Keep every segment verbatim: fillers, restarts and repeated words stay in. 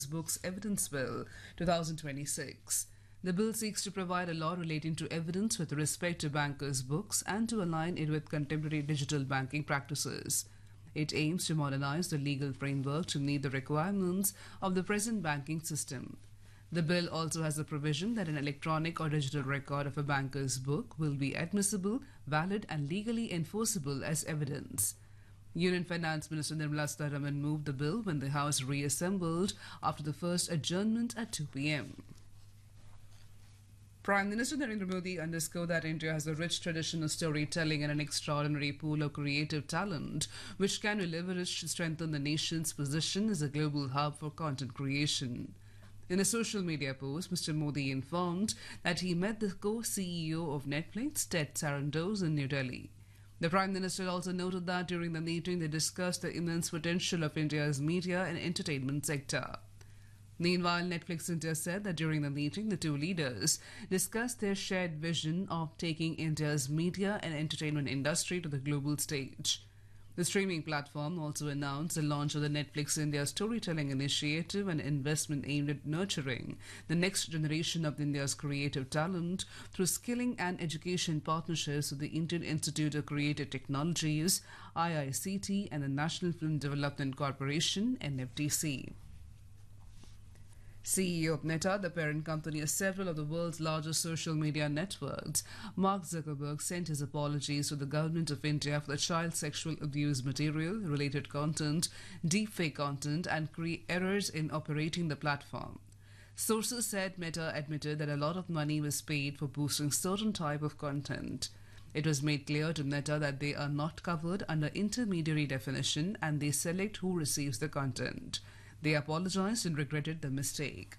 Books Evidence Bill twenty twenty-six. The bill seeks to provide a law relating to evidence with respect to bankers' books and to align it with contemporary digital banking practices. It aims to modernize the legal framework to meet the requirements of the present banking system. The bill also has a provision that an electronic or digital record of a banker's book will be admissible, valid, and legally enforceable as evidence. Union Finance Minister Nirmala Sitharaman moved the bill when the House reassembled after the first adjournment at two p m. Prime Minister Narendra Modi underscored that India has a rich tradition of storytelling and an extraordinary pool of creative talent, which can be leveraged to strengthen the nation's position as a global hub for content creation. In a social media post, Mister Modi informed that he met the co-C E O of Netflix, Ted Sarandos, in New Delhi. The Prime Minister also noted that during the meeting they discussed the immense potential of India's media and entertainment sector. Meanwhile, Netflix India said that during the meeting the two leaders discussed their shared vision of taking India's media and entertainment industry to the global stage. The streaming platform also announced the launch of the Netflix India Storytelling Initiative, an investment aimed at nurturing the next generation of India's creative talent through skilling and education partnerships with the Indian Institute of Creative Technologies, I I C T, and the National Film Development Corporation, N F D C. C E O of Meta, the parent company of several of the world's largest social media networks, Mark Zuckerberg sent his apologies to the Government of India for the child sexual abuse material, related content, deepfake content, and cre- errors in operating the platform. Sources said Meta admitted that a lot of money was paid for boosting certain type of content. It was made clear to Meta that they are not covered under intermediary definition and they select who receives the content. They apologized and regretted the mistake.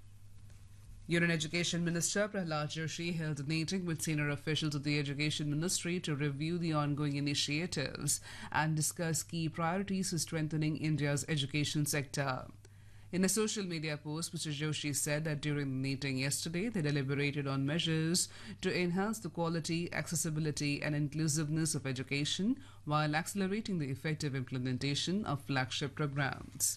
Union Education Minister Prahlad Joshi held a meeting with senior officials of the Education Ministry to review the ongoing initiatives and discuss key priorities for strengthening India's education sector. In a social media post, Mister Joshi said that during the meeting yesterday, they deliberated on measures to enhance the quality, accessibility, and inclusiveness of education while accelerating the effective implementation of flagship programs.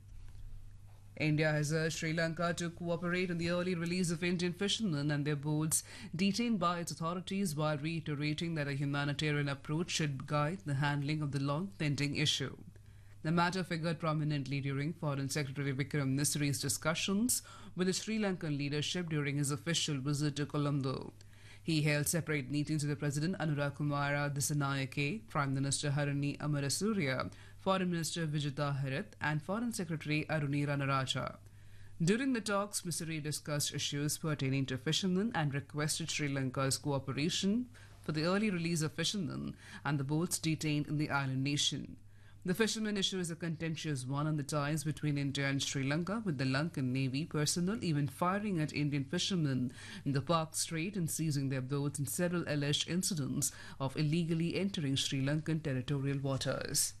India has urged Sri Lanka to cooperate in the early release of Indian fishermen and their boats detained by its authorities while reiterating that a humanitarian approach should guide the handling of the long-pending issue. The matter figured prominently during Foreign Secretary Vikram Misri's discussions with the Sri Lankan leadership during his official visit to Colombo. He held separate meetings with the President Anurag Kumara Dissanayake, Prime Minister Harini Amarasuriya, Foreign Minister Vijita Harath, and Foreign Secretary Aruni Ranaraja. During the talks, Misri discussed issues pertaining to fishermen and requested Sri Lanka's cooperation for the early release of fishermen and the boats detained in the island nation. The fishermen issue is a contentious one on the ties between India and Sri Lanka, with the Lankan Navy personnel even firing at Indian fishermen in the Palk Strait and seizing their boats in several alleged incidents of illegally entering Sri Lankan territorial waters.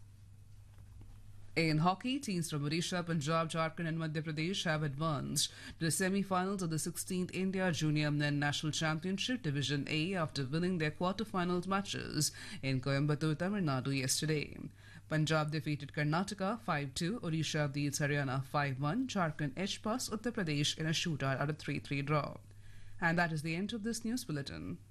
In hockey, teams from Odisha, Punjab, Jharkhand and Madhya Pradesh have advanced to the semi-finals of the sixteenth India Junior Men National Championship Division A after winning their quarter-finals matches in Coimbatore, Tamil Nadu yesterday. Punjab defeated Karnataka five two, Odisha beats Haryana five one, Jharkhand edged past Uttar Pradesh in a shootout at a three three draw. And that is the end of this news bulletin.